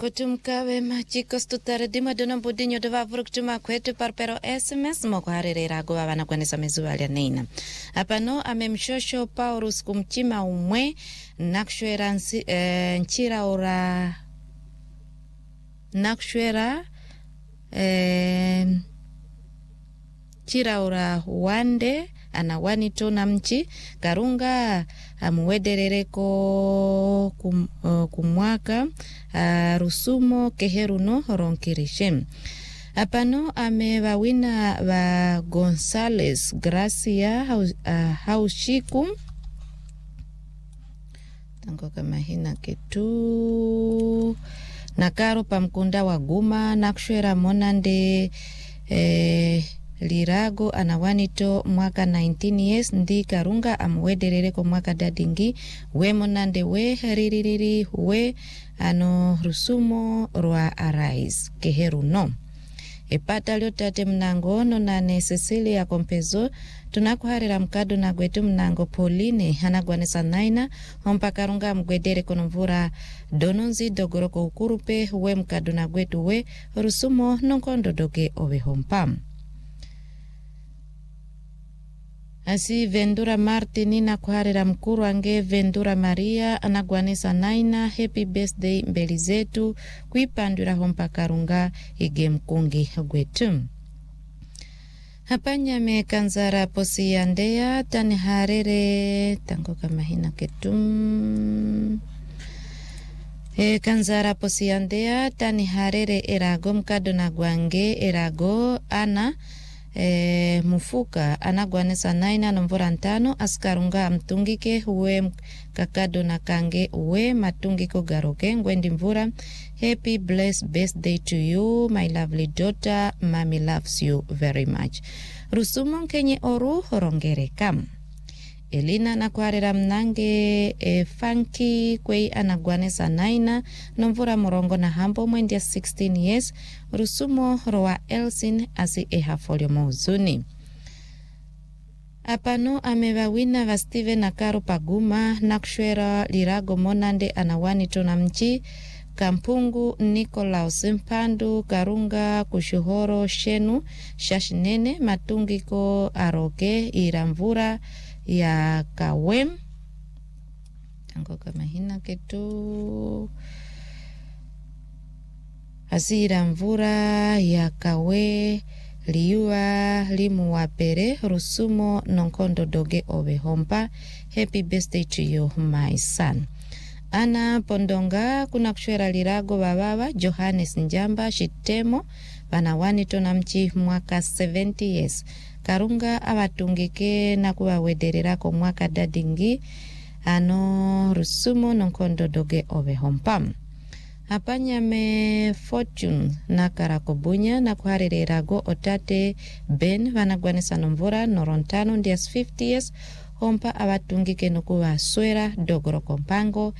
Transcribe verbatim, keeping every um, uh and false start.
Kutumkawe machikos tutaredima dona budinyo dova vrukutuma kwetu parpero S M S moko harerera gowa wana kwenesa mezuwa alia neina. Apano amemshosho Paulus kumchima umwe nakshwera nsi, e, nchira ora nakshwera e, nchira ora wande ana wanito na mchi karunga amuwederereko kum, uh, kumwaka uh, rusumo keheruno ronkirishem. Apano amewawina wa Gonzales Gracia haus, uh, haushiku tango kama hina ketu nakaro pamkunda wa Guma nakshwera monande eh, Lirago anawanito mwaka nineteen years ndi karunga amwederere ko mwaka dadingi we monande we riririri we ano rusumo rwa arais keheru no epata lyotate mnango no nane Cecilia Kompezo tunakuharira mkado na gwetu mnango Pauline hanagwanesa naina hompa karunga mgwedere kono mvura dononzi dogoroko ukurupe we mkado na gwetu we rusumo nonkondo doge owe hompam. Asi Vendura Martini na kuharira mkuru ange Vendura Maria anagwanesa naina happy birthday mbeli zetu kuipandura hompa karunga ige mkungi gwetu. Hapanya me kanzara posi yandea tani harere tango kama hina ketum e kanzara posi yandea tani harere erago mkado na gwange erago ana E, mufuka anagwanesa naina nomvora ntano askarunga mtungike huwe kakado na kange uwe matungiko garoke ngwendi mvura happy blessed birthday to you my lovely daughter, mommy loves you very much. Rusumo kenye oru horongerekam Elina na kuharira mnange e, funky kwei anagwanesa naina nomvura morongo na hambo mwendia sixteen years rusumo roa Elsin asi eha folio mauzuni. Apano amewawina wa Steven na Karo Paguma nakshwera Lirago monande anawanito na mchi Kampungu Nikolaus Mpandu Karunga Kushuhoro Shenu Shashinene matungiko aroke iramvura ya kawem tango kama hina ketu asira mvura ya kawe liua limu wapere rusumo nonkondo doge owe hompa happy birthday to you my son. Ana Pondonga kuna kushwera Lirago bababa Johannes Njamba Shitemo banawani tona mchi mwaka seventy years karunga abatungike na kuwawederera ko mwaka dadingi ano rusumo nonkondo doge owe hompam. Hapanya me Fortune na Karakobunya na kuharererago otate Ben vanagwanesa nomvora norontano ndias fifty years hompa abatungike no kuwa swera dogoro kompango